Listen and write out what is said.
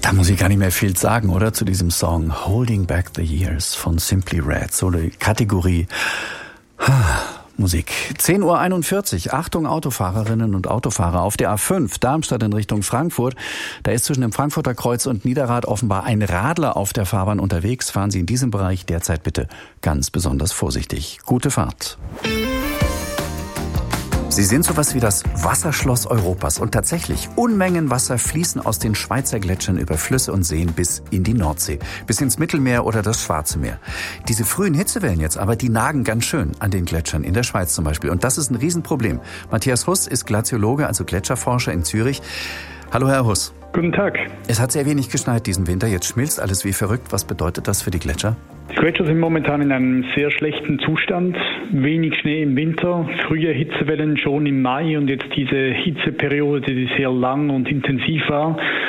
Da muss ich gar nicht mehr viel sagen, oder? Zu diesem Song Holding Back the Years von Simply Red. So eine Kategorie Musik. 10:41 Uhr. Achtung Autofahrerinnen und Autofahrer auf der A5 Darmstadt in Richtung Frankfurt. Da ist zwischen dem Frankfurter Kreuz und Niederrad offenbar ein Radler auf der Fahrbahn unterwegs. Fahren Sie in diesem Bereich derzeit bitte ganz besonders vorsichtig. Gute Fahrt. Sie sind sowas wie das Wasserschloss Europas und tatsächlich, Unmengen Wasser fließen aus den Schweizer Gletschern über Flüsse und Seen bis in die Nordsee, bis ins Mittelmeer oder das Schwarze Meer. Diese frühen Hitzewellen jetzt aber, die nagen ganz schön an den Gletschern, in der Schweiz zum Beispiel. Und das ist ein Riesenproblem. Matthias Huss ist Glaziologe, also Gletscherforscher in Zürich. Hallo Herr Huss. Guten Tag. Es hat sehr wenig geschneit diesen Winter, jetzt schmilzt alles wie verrückt. Was bedeutet das für die Gletscher? Die Gletscher sind momentan in einem sehr schlechten Zustand. Wenig Schnee im Winter, frühe Hitzewellen schon im Mai und jetzt diese Hitzeperiode, die sehr lang und intensiv war.